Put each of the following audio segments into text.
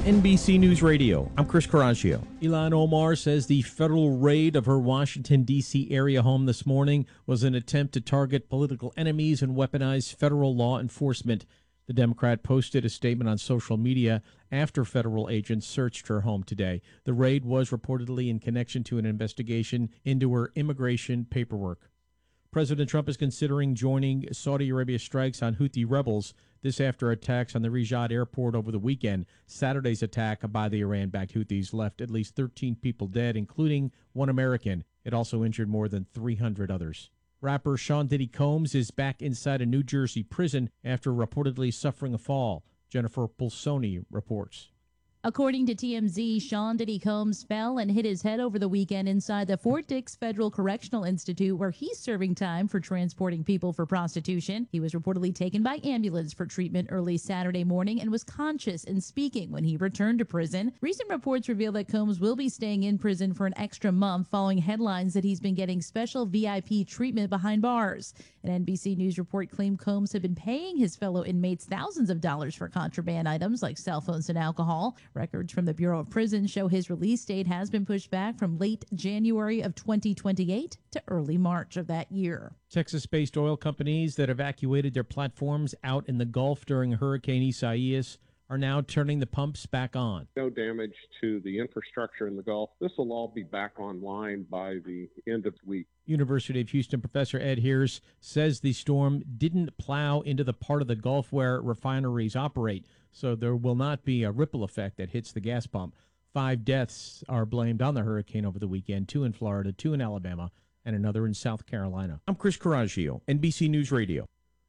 NBC News Radio, I'm Chris Caraccio. Ilhan Omar says the federal raid of her Washington, D.C. area home this morning was an attempt to target political enemies and weaponize federal law enforcement. The Democrat posted a statement on social media after federal agents searched her home today. The raid was reportedly in connection to an investigation into her immigration paperwork. President Trump is considering joining Saudi Arabia's strikes on Houthi rebels. This after attacks on the Riyadh airport over the weekend. Saturday's attack by the Iran-backed Houthis left at least 13 people dead, including one American. It also injured more than 300 others. Rapper Sean Diddy Combs is back inside a New Jersey prison after reportedly suffering a fall. Jennifer Pulsoni reports. According to TMZ, Sean Diddy Combs fell and hit his head over the weekend inside the Fort Dix Federal Correctional Institute, where he's serving time for transporting people for prostitution. He was reportedly taken by ambulance for treatment early Saturday morning and was conscious and speaking when he returned to prison. Recent reports reveal that Combs will be staying in prison for an extra month following headlines that he's been getting special VIP treatment behind bars. An NBC News report claimed Combs had been paying his fellow inmates thousands of dollars for contraband items like cell phones and alcohol. Records from the Bureau of Prisons show his release date has been pushed back from late January of 2028 to early March of that year. Texas-based oil companies that evacuated their platforms out in the Gulf during Hurricane Isaias are now turning the pumps back on. No damage to the infrastructure in the Gulf. This will all be back online by the end of the week. University of Houston professor Ed Hears says the storm didn't plow into the part of the Gulf where refineries operate, so there will not be a ripple effect that hits the gas pump. 5 deaths are blamed on the hurricane over the weekend, 2 in Florida, 2 in Alabama, and another in South Carolina. I'm Chris Caraccio, NBC News Radio.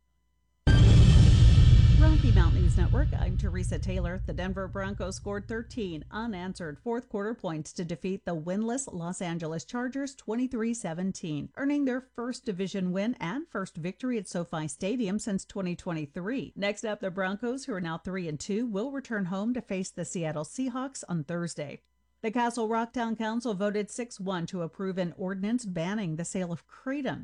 Rocky Mountain News Network, I'm Teresa Taylor. The Denver Broncos scored 13 unanswered fourth-quarter points to defeat the winless Los Angeles Chargers 23-17, earning their first division win and first victory at SoFi Stadium since 2023. Next up, the Broncos, who are now 3-2, will return home to face the Seattle Seahawks on Thursday. The Castle Rock Town Council voted 6-1 to approve an ordinance banning the sale of kratom.